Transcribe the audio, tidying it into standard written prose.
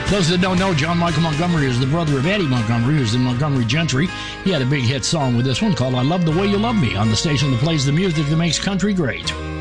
Those that don't know, John Michael Montgomery is the brother of Eddie Montgomery, who's in Montgomery Gentry. He had a big hit song with this one called I Love the Way You Love Me on the station that plays the music that makes country great.